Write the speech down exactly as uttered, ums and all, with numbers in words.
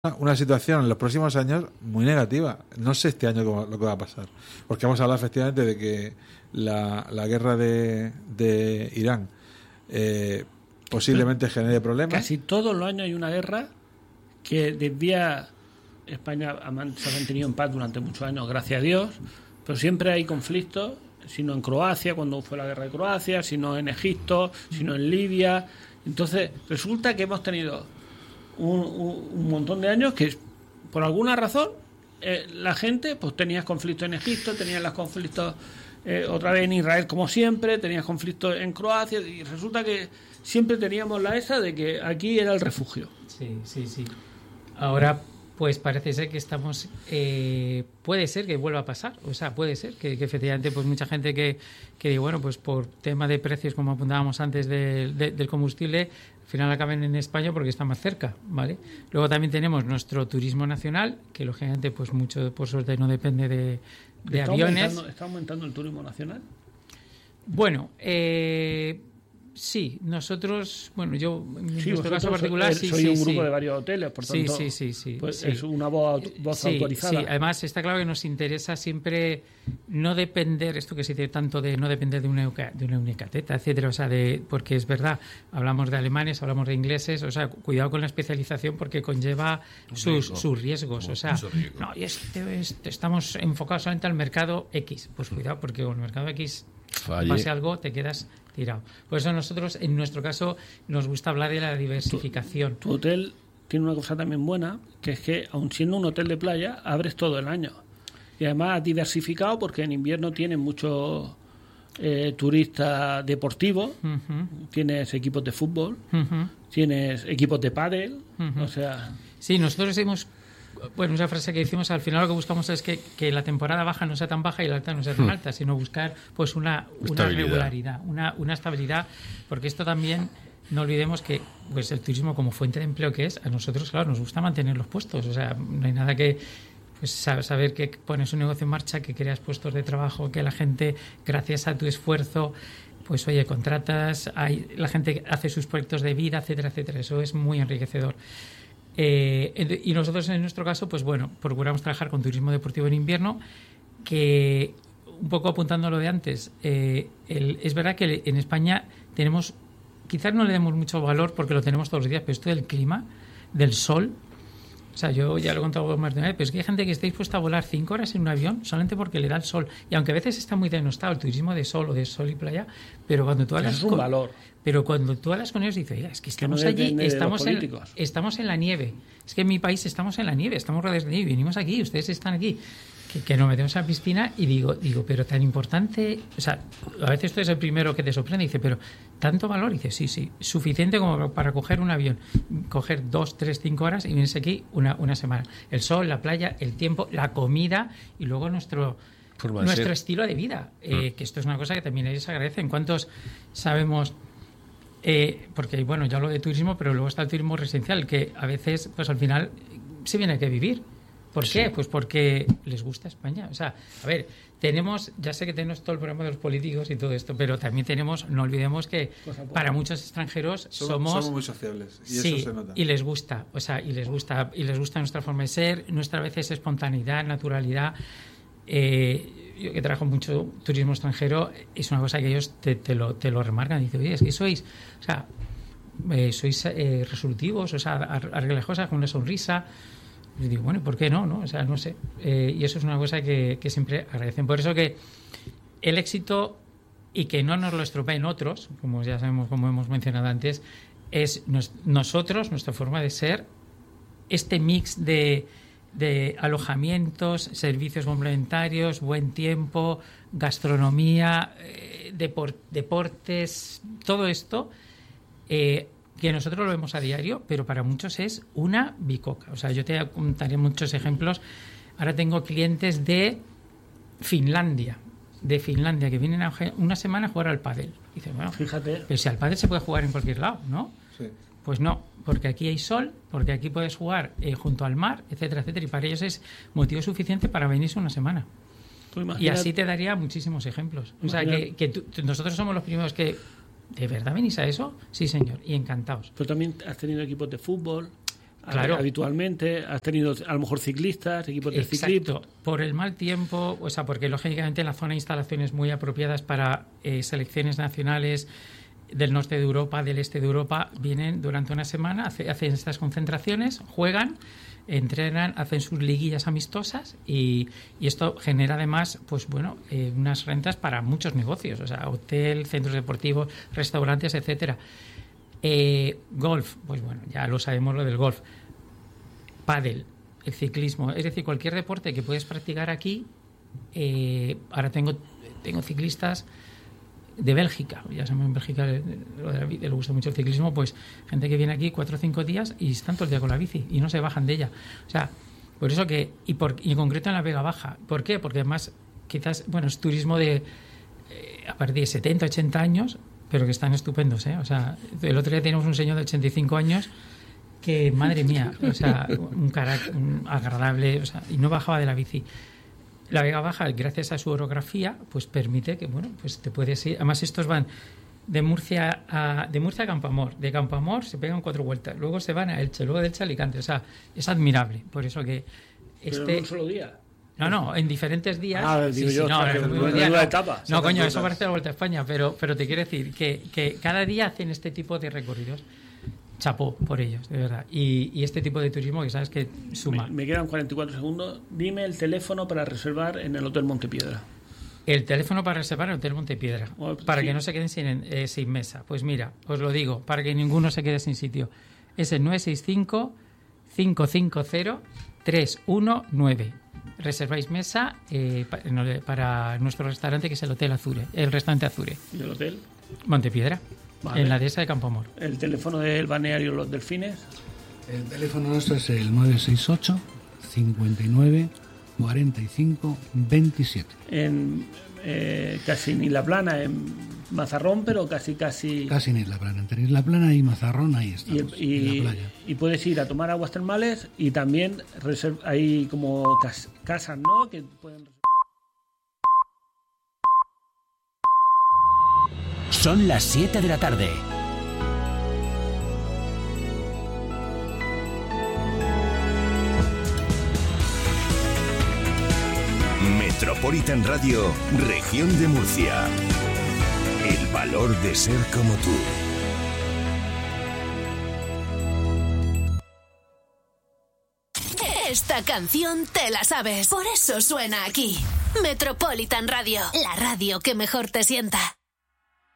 una situación en los próximos años muy negativa. No sé este año cómo, lo que va a pasar, porque hemos hablado efectivamente de que la, la guerra de, de Irán eh, posiblemente genere problemas. Casi todos los años hay una guerra que desvía. España se ha mantenido en paz durante muchos años, gracias a Dios, pero siempre hay conflictos, si no en Croacia, cuando fue la guerra de Croacia, si no en Egipto, si no en Libia. Entonces resulta que hemos tenido un, un, un montón de años que por alguna razón eh, la gente pues tenías conflictos en Egipto, tenías los conflictos eh, otra vez en Israel como siempre, tenías conflictos en Croacia y resulta que siempre teníamos la esa de que aquí era el refugio. Sí, sí, sí. Ahora pues parece ser que estamos eh, puede ser que vuelva a pasar, o sea, puede ser que, que efectivamente pues mucha gente que, que bueno, pues por tema de precios, como apuntábamos antes de, de, del combustible, al final acaben en España porque está más cerca, ¿vale? Luego también tenemos nuestro turismo nacional, que lógicamente pues mucho por suerte no depende de, de ¿Está aviones. Aumentando, ¿Está aumentando el turismo nacional? Bueno, eh... sí, nosotros, bueno, yo en sí, nuestro caso particular soy, sí, soy sí, un grupo sí. de varios hoteles, por tanto, sí, sí, sí, sí, pues sí. es una voz, voz sí, autorizada. Sí, además está claro que nos interesa siempre no depender, esto que se dice tanto de no depender de una, de una única teta, etcétera, o sea, de, porque es verdad, hablamos de alemanes, hablamos de ingleses, o sea, cuidado con la especialización porque conlleva sus, sus riesgos, o sea, no, y este, este, estamos enfocados solamente al mercado X, pues cuidado porque con el mercado X Falle. pase algo, te quedas tirado. Por eso nosotros, en nuestro caso, nos gusta hablar de la diversificación. Tu, tu hotel tiene una cosa también buena, que es que, aun siendo un hotel de playa, abres todo el año. Y además diversificado porque en invierno tienes muchos eh, turistas deportivos, uh-huh. tienes equipos de fútbol, uh-huh. tienes equipos de pádel, uh-huh. o sea... Sí, nosotros hemos... Bueno, esa frase que decimos, al final lo que buscamos es que, que la temporada baja no sea tan baja y la alta no sea tan alta, sino buscar pues una, una regularidad, una, una estabilidad, porque esto también, no olvidemos que pues el turismo como fuente de empleo que es, a nosotros, claro, nos gusta mantener los puestos, o sea, no hay nada que pues saber que pones un negocio en marcha, que creas puestos de trabajo, que la gente, gracias a tu esfuerzo, pues oye, contratas, hay, la gente hace sus proyectos de vida, etcétera, etcétera, eso es muy enriquecedor. Eh, y nosotros en nuestro caso pues bueno, procuramos trabajar con turismo deportivo en invierno, que un poco apuntando a lo de antes, eh, el, es verdad que en España tenemos, quizás no le demos mucho valor porque lo tenemos todos los días, pero esto del clima, del sol, o sea, yo ya lo he contado más de una vez, pero es que hay gente que está dispuesta a volar cinco horas en un avión solamente porque le da el sol, y aunque a veces está muy denostado el turismo de sol o de sol y playa, pero cuando tú hablas es un con, valor. Pero cuando tú hablas con ellos dices, oye, es que estamos que no allí, estamos en, estamos en la nieve, es que en mi país estamos en la nieve, estamos rodeados de nieve, venimos aquí, ustedes están aquí, que, que nos metemos a la piscina y digo, digo, pero tan importante, o sea, a veces tú eres el primero que te sorprende y dice, pero tanto valor, y dice, sí, sí, suficiente como para coger un avión, coger dos, tres, cinco horas y vienes aquí una, una semana. El sol, la playa, el tiempo, la comida y luego nuestro nuestro ser. estilo de vida, eh, mm. que esto es una cosa que también ellos agradecen. ¿Cuántos sabemos? Eh, porque, bueno, yo hablo de turismo, pero luego está el turismo residencial, que a veces, pues al final, se viene que vivir. ¿Por qué? Sí. Pues porque les gusta España. O sea, a ver, tenemos, ya sé que tenemos todo el programa de los políticos y todo esto, pero también tenemos, no olvidemos que para muchos extranjeros somos, somos, somos muy sociables y sí, eso se nota. Y les gusta, o sea, y les gusta, y les gusta nuestra forma de ser, nuestra a veces espontaneidad, naturalidad. Eh, yo que trabajo mucho turismo extranjero, es una cosa que ellos te, te, lo, te lo remarcan. Dicen, oye, es que sois, o sea, eh, sois eh, resolutivos, o sea, arregláis cosas con una sonrisa. Y digo, bueno, ¿y por qué no? no? O sea, no sé. Eh, y eso es una cosa que, que siempre agradecen. Por eso que el éxito, y que no nos lo estropeen otros, como ya sabemos, como hemos mencionado antes, es nos, nosotros, nuestra forma de ser, este mix de de alojamientos, servicios complementarios, buen tiempo, gastronomía, eh, depor- deportes, todo esto eh, que nosotros lo vemos a diario, pero para muchos es una bicoca. O sea, yo te contaré muchos ejemplos. Ahora tengo clientes de Finlandia, de Finlandia, que vienen a una semana a jugar al pádel. Dicen, bueno, fíjate. Pero si al pádel se puede jugar en cualquier lado, ¿no? Sí. Pues no, porque aquí hay sol, porque aquí puedes jugar eh, junto al mar, etcétera, etcétera, y para ellos es motivo suficiente para venirse una semana. Y así te daría muchísimos ejemplos. O sea, que, que tú, nosotros somos los primeros que... ¿De verdad venís a eso? Sí, señor, y encantados. Pero también has tenido equipos de fútbol. Claro. Habitualmente has tenido a lo mejor ciclistas, equipos de Exacto. ciclismo. Por el mal tiempo, o sea, porque lógicamente la zona hay instalaciones muy apropiadas para eh, selecciones nacionales del norte de Europa, del este de Europa, vienen durante una semana, hace, hacen estas concentraciones, juegan, entrenan, hacen sus liguillas amistosas y, y esto genera además, pues bueno, eh, unas rentas para muchos negocios, o sea, hotel, centros deportivos, restaurantes, etcétera. Eh, golf, pues bueno, ya lo sabemos lo del golf. Pádel, el ciclismo, es decir, cualquier deporte que puedes practicar aquí. Eh, ahora tengo tengo ciclistas de Bélgica, ya sabemos en Bélgica le, le, le gusta mucho el ciclismo, pues gente que viene aquí cuatro o cinco días y están todo el día con la bici y no se bajan de ella. O sea, por eso que, y, por, y en concreto en la Vega Baja, ¿por qué? Porque además quizás, bueno, es turismo de eh, a partir de setenta, ochenta años, pero que están estupendos, ¿eh? O sea, el otro día tenemos un señor de ochenta y cinco años que, madre mía, o sea, un carácter un agradable, o sea, y no bajaba de la bici. La Vega Baja, gracias a su orografía, pues permite que, bueno, pues te puedes ir. Además, estos van de Murcia a de Murcia a Campoamor. De Campoamor se pegan cuatro vueltas. Luego se van a Elche, luego de Elche a Alicante. O sea, es admirable. Por eso que este... Pero en un solo día. No, no, en diferentes días. Ah, digo sí, yo, sí, no, claro, en en un una día no. etapa. No, coño, eso parece la Vuelta a España, pero, pero te quiero decir que, que cada día hacen este tipo de recorridos. Chapó por ellos, de verdad. Y, y este tipo de turismo que sabes que suma. Me, me quedan cuarenta y cuatro segundos. Dime el teléfono para reservar en el Hotel Montepiedra. El teléfono para reservar en el Hotel Montepiedra. Oh, para sí. que no se queden sin, eh, sin mesa. Pues mira, os lo digo, para que ninguno se quede sin sitio. Es el nueve seis cinco, cinco cinco cero, tres uno nueve. Reserváis mesa eh, para nuestro restaurante, que es el Hotel Azure, el restaurante Azure. ¿Y el hotel? Montepiedra, Vale. en la dehesa de Campoamor. ¿El teléfono del balneario Los Delfines? El teléfono nuestro es el nueve seis ocho, cincuenta y nueve, cuarenta y cinco, veintisiete. En eh, casi en Isla Plana, en Mazarrón, pero casi casi... Casi en Isla Plana. Entre Isla Plana y Mazarrón, ahí Y, estamos, y, en la playa. y puedes ir a tomar aguas termales y también reserv- hay como cas- casas, ¿no? Que pueden... Son las siete de la tarde. Metropolitan Radio, Región de Murcia. El valor de ser como tú. Esta canción te la sabes, por eso suena aquí. Metropolitan Radio, la radio que mejor te sienta.